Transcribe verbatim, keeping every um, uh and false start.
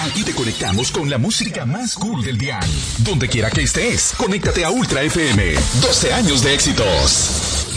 Aquí te conectamos con la música más cool del dial. Donde quiera que estés, conéctate a Ultra F M. doce años de éxitos.